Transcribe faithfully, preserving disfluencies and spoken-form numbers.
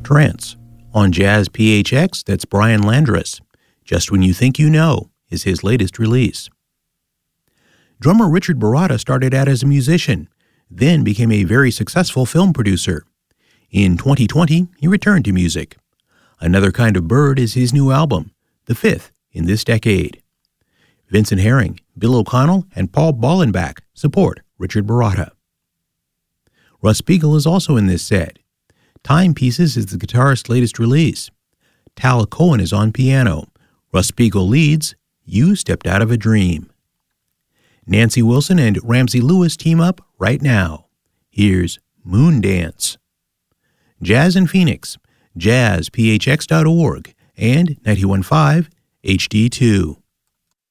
Trance. On Jazz P H X, that's Brian Landrus. Just When You Think You Know is his latest release. Drummer Richard Baratta started out as a musician, then became a very successful film producer. In twenty twenty, he returned to music. Another Kind of Bird is his new album, the fifth in this decade. Vincent Herring, Bill O'Connell, and Paul Ballenbach support Richard Baratta. Russ Spiegel is also in this set. Timepieces is the guitarist's latest release. Tal Cohen is on piano. Russ Spiegel leads You Stepped Out of a Dream. Nancy Wilson and Ramsey Lewis team up right now. Here's Moon Dance. Jazz in Phoenix, jazz p h x dot org and ninety-one point five H D two.